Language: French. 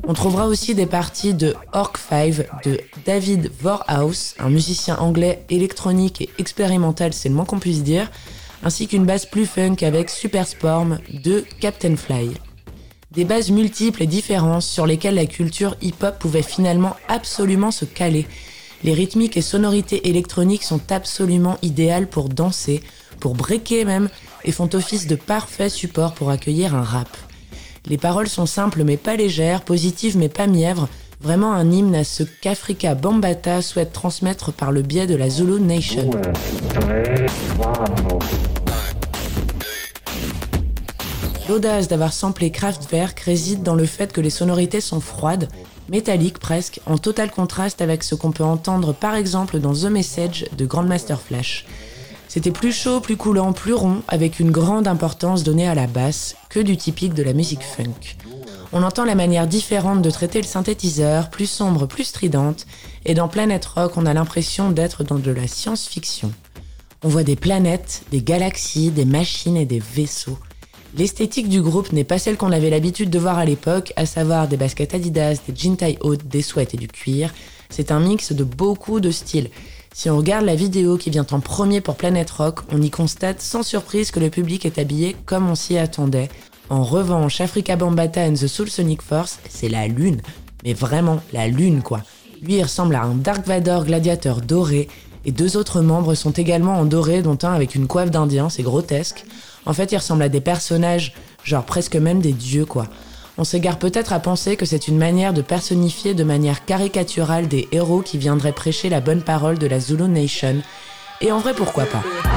On trouvera aussi des parties de Orc 5 de David Vorhaus, un musicien anglais électronique et expérimental, c'est le moins qu'on puisse dire, ainsi qu'une basse plus funk avec Super Sporm de Captain Fly. Des bases multiples et différentes sur lesquelles la culture hip-hop pouvait finalement absolument se caler. Les rythmiques et sonorités électroniques sont absolument idéales pour danser, pour breaker même, et font office de parfait support pour accueillir un rap. Les paroles sont simples mais pas légères, positives mais pas mièvres, vraiment un hymne à ce qu'Africa Bambaataa souhaite transmettre par le biais de la Zulu Nation. L'audace d'avoir samplé Kraftwerk réside dans le fait que les sonorités sont froides, métalliques presque, en total contraste avec ce qu'on peut entendre par exemple dans The Message de Grandmaster Flash. C'était plus chaud, plus coulant, plus rond, avec une grande importance donnée à la basse, que du typique de la musique funk. On entend la manière différente de traiter le synthétiseur, plus sombre, plus stridente, et dans Planet Rock, on a l'impression d'être dans de la science-fiction. On voit des planètes, des galaxies, des machines et des vaisseaux. L'esthétique du groupe n'est pas celle qu'on avait l'habitude de voir à l'époque, à savoir des baskets Adidas, des jeans taille haute, des sweats et du cuir. C'est un mix de beaucoup de styles. Si on regarde la vidéo qui vient en premier pour Planet Rock, on y constate sans surprise que le public est habillé comme on s'y attendait. En revanche, Africa Bambaataa and the Soul Sonic Force, c'est la lune. Mais vraiment, la lune quoi. Lui, il ressemble à un Dark Vador gladiateur doré, et 2 autres membres sont également en doré, dont un avec une coiffe d'Indien, c'est grotesque. En fait, ils ressemblent à des personnages, genre presque même des dieux quoi. On s'égare peut-être à penser que c'est une manière de personnifier de manière caricaturale des héros qui viendraient prêcher la bonne parole de la Zulu Nation. Et en vrai, pourquoi pas ?